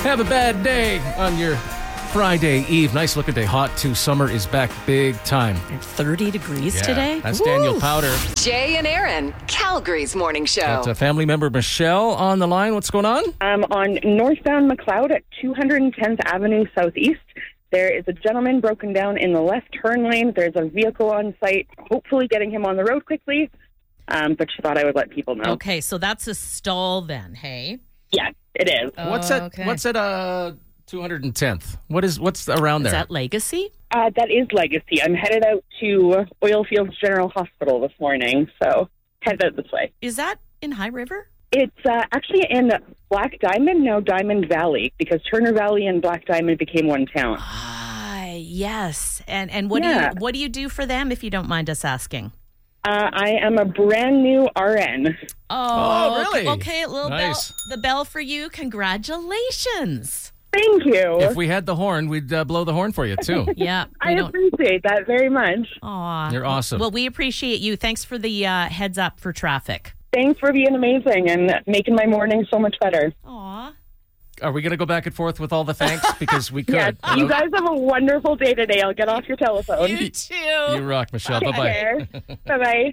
have a bad day on your Friday Eve. Nice looking day. Hot too. Summer is back big time. 30 degrees today. That's Daniel Powder. Jay and Aaron, Calgary's morning show. Got a family member, Michelle, on the line. What's going on? On northbound McLeod at 210th Avenue Southeast. There is a gentleman broken down in the left turn lane. There's a vehicle on site, hopefully getting him on the road quickly. But she thought I would let people know. Okay, so that's a stall then, hey? Yes, it is. What's at 210th? What's around there? Is that Legacy? That is Legacy. I'm headed out to Oilfields General Hospital this morning, so head out this way. Is that in High River? It's actually in Black Diamond, now Diamond Valley, because Turner Valley and Black Diamond became one town. Ah, yes. And what do you do for them, if you don't mind us asking? I am a brand new RN. Oh, really? Okay, Nice. the bell for you. Congratulations. Thank you. If we had the horn, we'd blow the horn for you, too. Yeah. I appreciate that very much. Aw. You're awesome. Well, we appreciate you. Thanks for the heads up for traffic. Thanks for being amazing and making my morning so much better. Aw. Are we going to go back and forth with all the thanks? Because we could. Yes, you guys have a wonderful day today. I'll get off your telephone. You too. You rock, Michelle. Bye-bye. Bye-bye.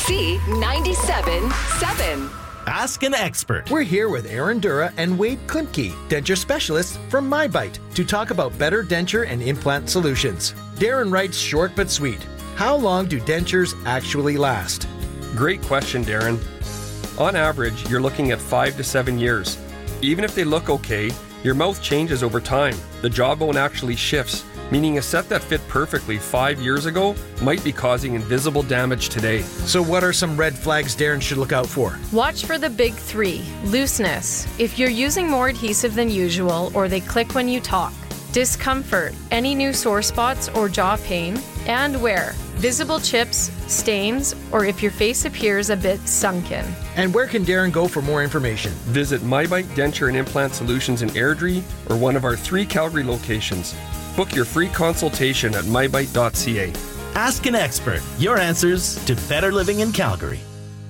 C97.7. Ask an expert. We're here with Aaron Dura and Wade Klimke, denture specialists from MyBite, to talk about better denture and implant solutions. Darren writes short but sweet. How long do dentures actually last? Great question, Darren. On average, you're looking at 5 to 7 years. Even if they look okay, your mouth changes over time. The jawbone actually shifts, meaning a set that fit perfectly 5 years ago might be causing invisible damage today. So what are some red flags Darren should look out for? Watch for the big three. Looseness. If you're using more adhesive than usual or they click when you talk. Discomfort. Any new sore spots or jaw pain. And wear. Visible chips, stains, or if your face appears a bit sunken. And where can Darren go for more information? Visit MyBite Denture and Implant Solutions in Airdrie or one of our 3 Calgary locations. Book your free consultation at mybite.ca. Ask an expert. Your answers to better living in Calgary.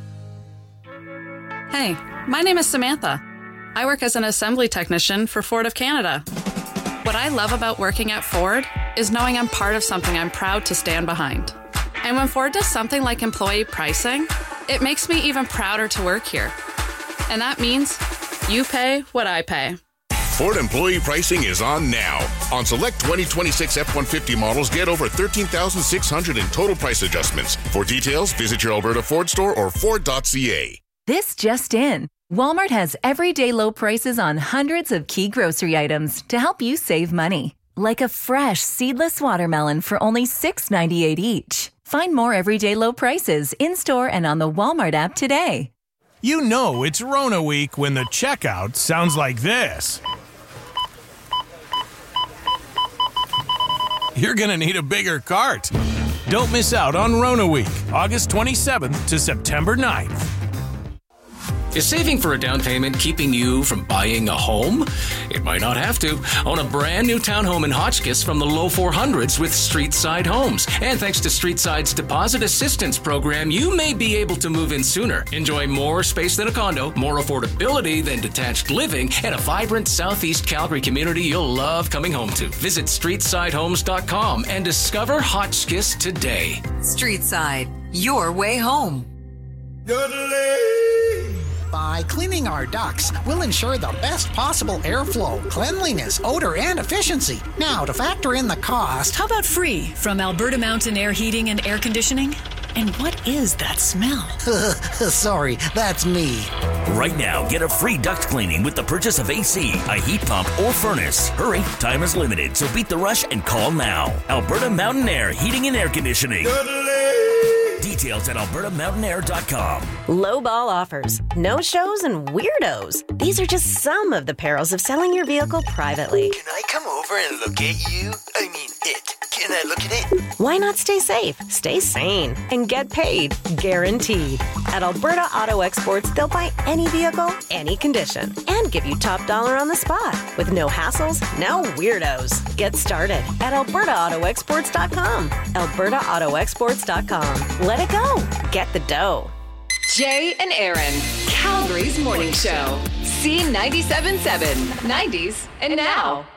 Hey, my name is Samantha. I work as an assembly technician for Ford of Canada. What I love about working at Ford is knowing I'm part of something I'm proud to stand behind. And when Ford does something like employee pricing, it makes me even prouder to work here. And that means you pay what I pay. Ford employee pricing is on now. On select 2026 F-150 models, get over $13,600 in total price adjustments. For details, visit your Alberta Ford store or Ford.ca. This just in. Walmart has everyday low prices on hundreds of key grocery items to help you save money. Like a fresh seedless watermelon for only $6.98 each. Find more everyday low prices in-store and on the Walmart app today. You know it's Rona week when the checkout sounds like this. You're going to need a bigger cart. Don't miss out on Rona week, August 27th to September 9th. Is saving for a down payment keeping you from buying a home? It might not have to. Own a brand new townhome in Hotchkiss from the low 400s with Streetside Homes. And thanks to Streetside's deposit assistance program, you may be able to move in sooner. Enjoy more space than a condo, more affordability than detached living, and a vibrant Southeast Calgary community you'll love coming home to. Visit StreetsideHomes.com and discover Hotchkiss today. Streetside, your way home. By cleaning our ducts, we'll ensure the best possible airflow, cleanliness, odor, and efficiency. Now, to factor in the cost... How about free from Alberta Mountain Air Heating and Air Conditioning? And what is that smell? Sorry, that's me. Right now, get a free duct cleaning with the purchase of AC, a heat pump, or furnace. Hurry, time is limited, so beat the rush and call now. Alberta Mountain Air Heating and Air Conditioning. Details at albertamountainair.com. Lowball offers, no-shows, and weirdos. These are just some of the perils of selling your vehicle privately. Can I come over and look at you? I mean, it. Can I look at it? Why not stay safe, stay sane, and get paid? Guaranteed. At Alberta Auto Exports, they'll buy any vehicle, any condition, and give you top dollar on the spot. With no hassles, no weirdos. Get started at albertaautoexports.com. albertaautoexports.com. Let it go. Get the dough. Jay and Aaron, Calgary's morning show. C97.7, 90s and now.